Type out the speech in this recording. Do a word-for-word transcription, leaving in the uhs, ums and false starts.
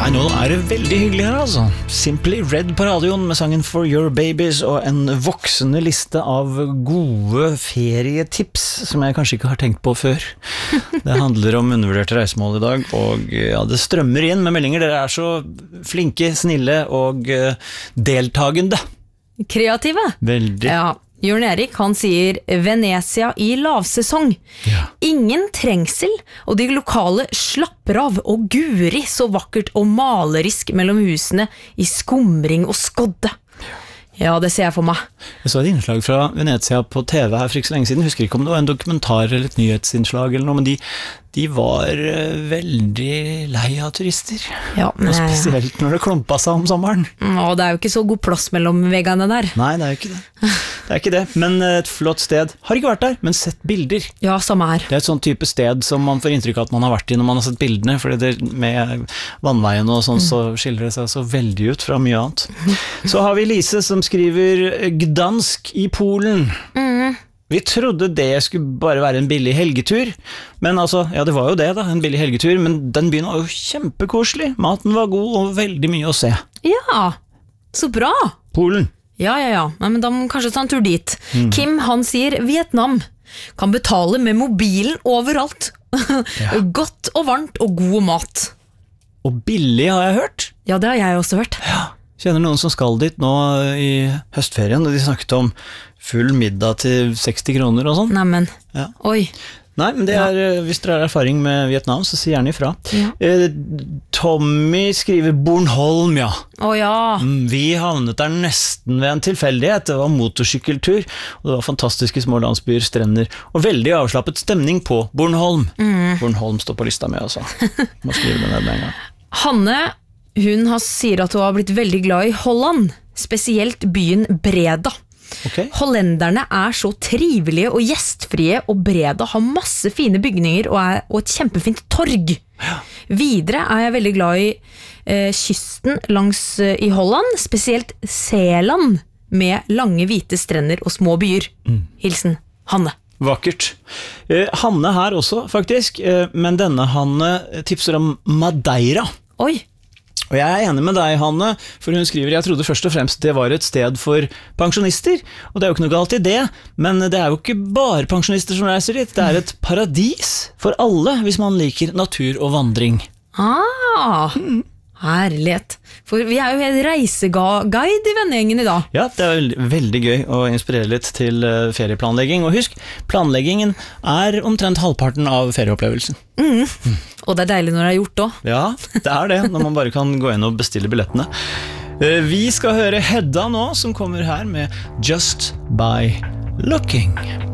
Nei, nå er det veldig hyggelig her altså. Simply Red på radioen med sangen For Your Babies og en voksende liste av gode ferietips som jeg kanskje ikke har tenkt på før. Det handler om undervurderte reisemål i dag, og ja, det strømmer inn med meldinger. Dere er så flinke, snille og deltagende. Kreative. Veldig. Ja. Jørn Erik, han sier Venezia i lavsesong. Ja. Ingen trengsel, og de lokale slapper av, og guri så vakkert og malerisk mellom husene i skumring og skodde. Ja, det ser jeg for meg. Jeg så et innslag fra Venezia på T V her for ikke så lenge siden. Jeg husker ikke om det var en dokumentar eller et nyhetsinnslag eller noe, men de, de var veldig lei av turister. Ja, men og spesielt når det klumpa seg om sommeren. Å, det er jo ikke så god plass mellom veggene der. Nei, det er jo ikke det. Det er ikke det, men et flott sted. Har ikke vært der, men sett bilder. Ja, samme her. Det er et sånn type sted som man får inntrykk av at man har vært i når man har sett bildene, fordi det med vannveien og sånn, så skiller det seg så veldig ut fra mye annet. Så har vi Lise som skriver Gdansk i Polen. Mm. Vi trodde det skulle bare være en billig helgetur, men altså, ja det var jo det da, en billig helgetur, men den byen var jo kjempekoselig. Maten var god og veldig mye å se. Ja, så bra. Polen. Ja, ja, ja. Nei, men da må man kanskje ta en tur dit. Mm. Kim, han sier Vietnam. Kan betale med mobilen overalt. Ja. Godt og varmt og god mat. Og billig har jeg hørt. Ja, det har jeg også hørt. Ja. Kjenner noen som skal dit nå i høstferien, og de snakket om full middag til seksti kroner og sånn. Neimen, Ja. oi. Nei, men det er, ja. Hvis dere har erfaring med Vietnam, så si gjerne ifra. Ja. Eh, Tommy skriver Bornholm, ja. Å ja. Mm, Vi havnet der nesten ved en tilfeldighet. Det var motorsykkeltur, og det var fantastiske små landsbyer, strender, og veldig avslappet stemning på Bornholm. Mm. Bornholm står på lista med, altså. Må skrive det ned med en gang. Hanne, hun har, sier at hun har blitt veldig glad i Holland, spesielt byen Breda. Ok. Hollenderne er så trivelige og gjestfrie, og Breda har masse fine bygninger og, er, og et kjempefint torg. Ja. Videre er jeg veldig glad i eh, kysten langs eh, i Holland, spesielt Zeeland, med lange hvite strender og små byer. Mm. Hilsen Hanne. Vakkert. Eh, Hanne her også, faktisk, eh, men denne Hanne tipser om Madeira. Oi. Og jeg er enig med deg, Hanne, for hun skriver, jeg trodde først og fremst det var et sted for pensjonister, og det er jo ikke noe galt i det, men det er jo ikke bare pensjonister som reiser dit, det er et paradis for alle hvis man liker natur og vandring. Ah, Mm. herlighet. For vi er jo helt reiseguide i vennegjengen i dag. Ja, det er veldig, veldig gøy å inspirere litt til eh, ferieplanlegging, og husk, planleggingen er omtrent halvparten av ferieopplevelsen. Mm. Mm. Og det er deilig når det er gjort også. Ja, det er det, når man bare kan gå inn og bestille billettene. Eh, Vi skal høre Hedda nå, som kommer her med Just by Looking.